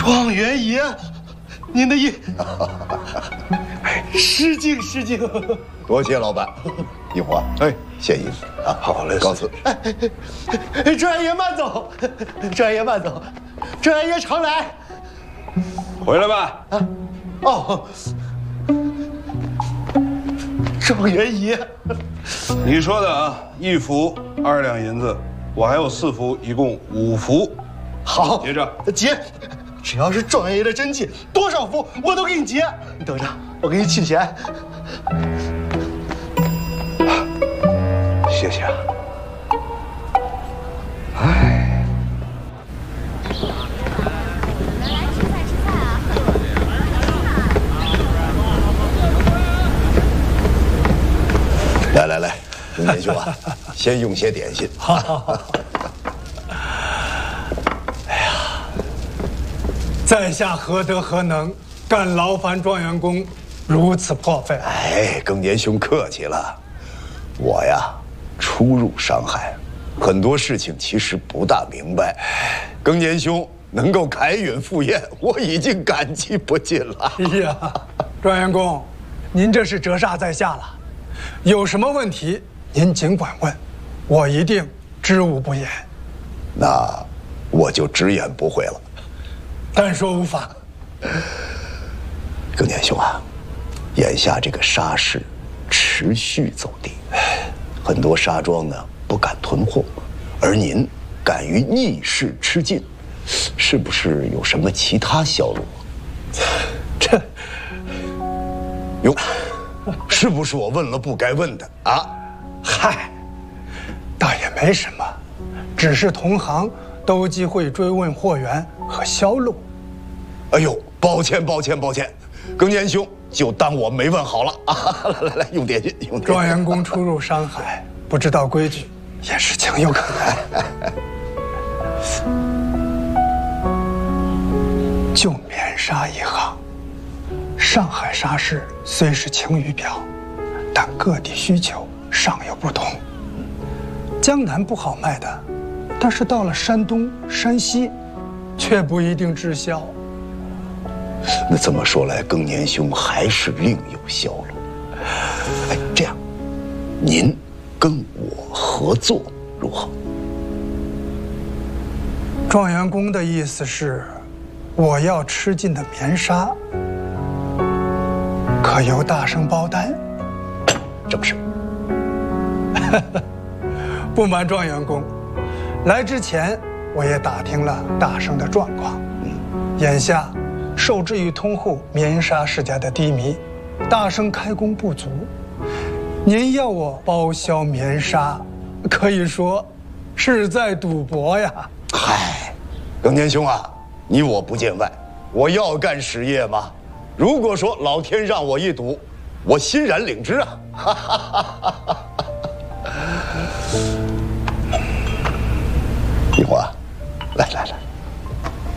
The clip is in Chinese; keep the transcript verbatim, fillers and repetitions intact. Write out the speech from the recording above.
状元爷，您的意，失敬失敬。 多谢老板，一会儿哎，谢意思啊。好嘞，告辞。 哎，状元爷慢走，状元爷慢走，状元爷常来。 回来吧。 啊，哦，状元爷， 你说的啊，一幅二两银子，我还有四幅，一共五幅。 好， 结账。 结，只要是状元爷的真迹，多少幅我都给你结。你等着，我给你取钱。 谢谢啊。哎， 来来来，永年兄啊，先用些点心。 好好好。哎呀，在下何德何能，敢劳烦状元公如此破费？ 哎，更年兄客气了。我呀，初入商海，很多事情其实不大明白。更年兄能够凯允赴宴，我已经感激不尽了。 哎呀，状元公，您这是折煞在下了。有什么问题您尽管问，我一定知无不言。 那我就直言不讳了。 但说无妨。 更年兄啊，眼下这个沙市持续走低，很多沙庄呢不敢囤货，而您敢于逆势吃进，是不是有什么其他销路？ 这， 哟，是不是我问了不该问的啊？ 嗨，倒也没什么，只是同行都忌讳追问货源和销路。 哎呦，抱歉抱歉抱歉，更年兄就当我没问好了啊！来来来，用点心，用点心。 状元公初入商海，不知道规矩，也是情有可原。就棉纱一行，上海沙市虽是晴雨表，但各地需求尚有不同。江南不好卖的，但是到了山东、山西，却不一定滞销。 那这么说来，更年兄还是另有销路。哎，这样，您跟我合作如何？ 状元公的意思是，我要吃进的棉纱，可由大生包担？ 正是。 不瞒状元公，来之前我也打听了大生的状况。嗯，眼下受制于通户棉纱世家的低迷，大生开工不足。您要我包销棉纱，可以说是在赌博呀。 嗨，更年兄啊，你我不见外，我要干实业嘛。如果说老天让我一赌，我欣然领之啊。